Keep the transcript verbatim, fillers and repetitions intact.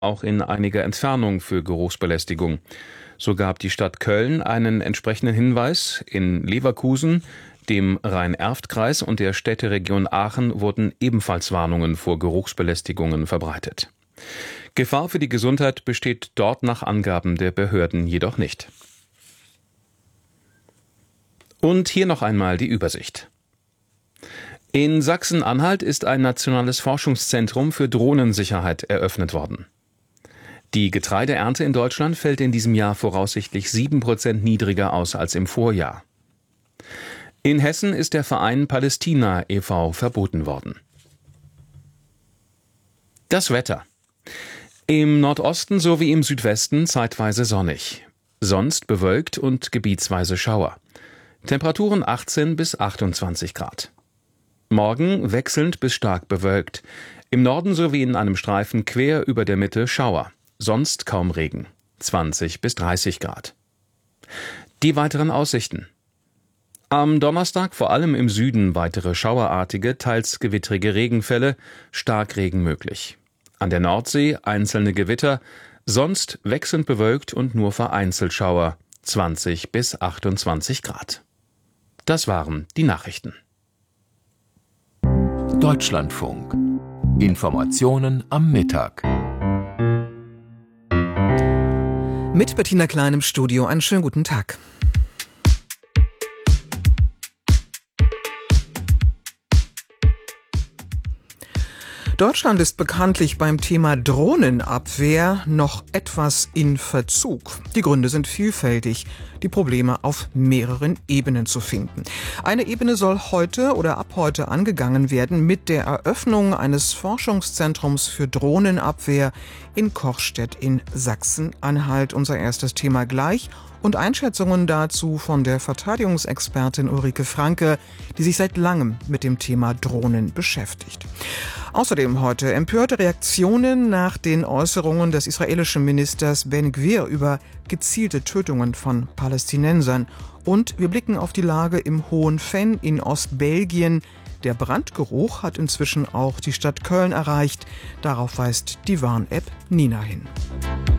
auch in einiger Entfernung für Geruchsbelästigung. So gab die Stadt Köln einen entsprechenden Hinweis. In Leverkusen, dem Rhein-Erft-Kreis und der Städteregion Aachen wurden ebenfalls Warnungen vor Geruchsbelästigungen verbreitet. Gefahr für die Gesundheit besteht dort nach Angaben der Behörden jedoch nicht. Und hier noch einmal die Übersicht. In Sachsen-Anhalt ist ein nationales Forschungszentrum für Drohnensicherheit eröffnet worden. Die Getreideernte in Deutschland fällt in diesem Jahr voraussichtlich sieben Prozent niedriger aus als im Vorjahr. In Hessen ist der Verein Palästina e V verboten worden. Das Wetter. Im Nordosten sowie im Südwesten zeitweise sonnig. Sonst bewölkt und gebietsweise Schauer. Temperaturen achtzehn bis achtundzwanzig Grad. Morgen wechselnd bis stark bewölkt. Im Norden sowie in einem Streifen quer über der Mitte Schauer. Sonst kaum Regen. zwanzig bis dreißig Grad. Die weiteren Aussichten. Am Donnerstag vor allem im Süden weitere schauerartige, teils gewittrige Regenfälle, Starkregen möglich. An der Nordsee einzelne Gewitter, sonst wechselnd bewölkt und nur vereinzelt Schauer, zwanzig bis achtundzwanzig Grad. Das waren die Nachrichten. Deutschlandfunk. Informationen am Mittag. Mit Bettina Klein im Studio. Einen schönen guten Tag. Deutschland ist bekanntlich beim Thema Drohnenabwehr noch etwas in Verzug. Die Gründe sind vielfältig, die Probleme auf mehreren Ebenen zu finden. Eine Ebene soll heute oder ab heute angegangen werden mit der Eröffnung eines Forschungszentrums für Drohnenabwehr in Kochstedt in Sachsen-Anhalt. Unser erstes Thema gleich. Und Einschätzungen dazu von der Verteidigungsexpertin Ulrike Franke, die sich seit langem mit dem Thema Drohnen beschäftigt. Außerdem heute empörte Reaktionen nach den Äußerungen des israelischen Ministers Ben Gvir über gezielte Tötungen von Palästinensern. Und wir blicken auf die Lage im Hohen Venn in Ostbelgien. Der Brandgeruch hat inzwischen auch die Stadt Köln erreicht. Darauf weist die Warn-App Nina hin.